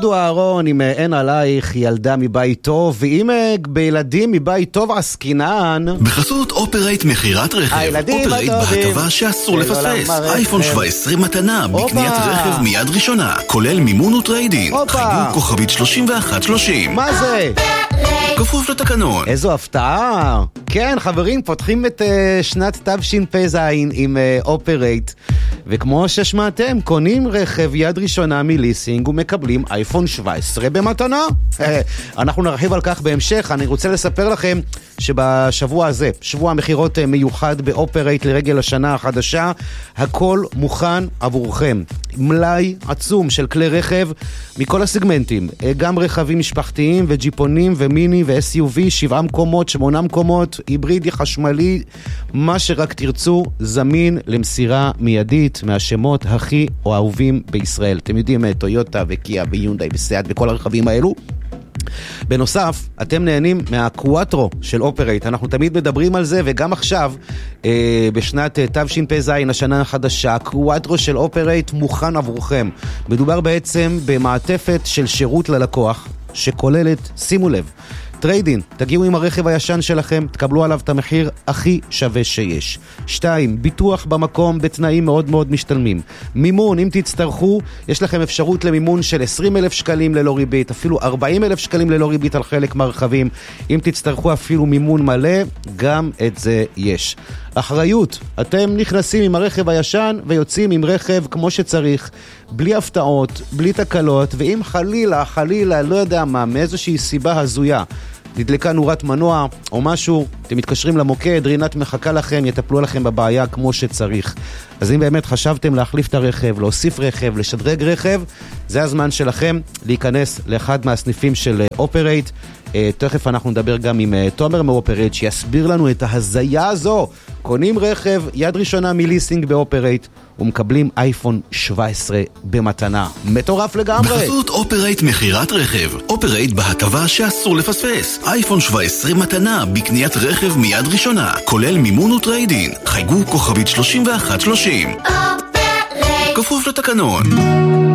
דודו אהרון עם אין עלייך ילדה מבית טוב, ואם בילדים מבית טוב עסקינן בחסות אופרייט מחירת רכב. אופרייט בהטבה שאסור לפספס. אייפון 17 מתנה בקניית רכב מיד ראשונה, כולל מימון וטריידין. חייגו כוכבית 3130. מה זה? כפוף לתקנון. איזו הפתעה. כן חברים, פותחים את שנת תשפ"ז עם אופרייט, וכמו ששמעתם, קונים רכב יד ראשונה מליסינג ומקבלים אייפון 17 במתנה. אנחנו נרחיב על כך בהמשך. אני רוצה לספר לכם שבשבוע הזה, שבוע מחירות מיוחד באופרייט לרגל השנה החדשה, הכל מוכן עבורכם. מלאי עצום של כלי רכב מכל הסגמנטים, גם רכבים משפחתיים וג'יפונים ומיני ו-SUV, 7 מקומות, 8 מקומות, היברידי, חשמלי, מה שרק תרצו, זמין למסירה מיידית מהשמות הכי אוהבים בישראל. אתם יודעים, טויוטה וקיה ויונדאי וסיאט וכל הרכבים האלו. בנוסף, אתם נהנים מהקואטרו של אופרייט. אנחנו תמיד מדברים על זה, וגם עכשיו, בשנת תשפ"ז, השנה החדשה, הקואטרו של אופרייט מוכן עבורכם. מדובר בעצם במעטפת של שירות ללקוח, שכוללת, שימו לב, טריידין, תגיעו עם הרכב הישן שלכם, תקבלו עליו את המחיר הכי שווה שיש. 2, ביטוח במקום בתנאים מאוד מאוד משתלמים. מימון, אם תצטרכו, יש לכם אפשרות למימון של 20,000 שקלים ללא ריבית, אפילו 40,000 שקלים ללא ריבית על חלק מהרכבים. אם תצטרכו אפילו מימון מלא, גם את זה יש. אחריות, אתם נכנסים עם הרכב הישן ויוצאים עם רכב כמו שצריך, בלי הפתעות, בלי תקלות, ואם חלילה, לא יודע מה, מאיזושהי סיבה הזויה, נדלקה נורת מנוע או משהו, אתם מתקשרים למוקד, רינת מחכה לכם, יטפלו לכם בבעיה כמו שצריך. אז אם באמת חשבתם להחליף את הרכב, להוסיף רכב, לשדרג רכב, זה הזמן שלכם להיכנס לאחד מהסניפים של אופרייט. תכף אנחנו נדבר גם עם תומר מאופרייט שיסביר לנו את ההזיה הזו. קונים רכב יד ראשונה מליסינג באופרייט ומקבלים אייפון 17 במתנה. מטורף לגמרי. בחסות אופרייט מחירת רכב. אופרייט בהטבה שאסור לפספס. אייפון 17 מתנה בקניית רכב מיד ראשונה, כולל מימון וטריידין. חייגו כוכבית 3130. כפוף לתקנון.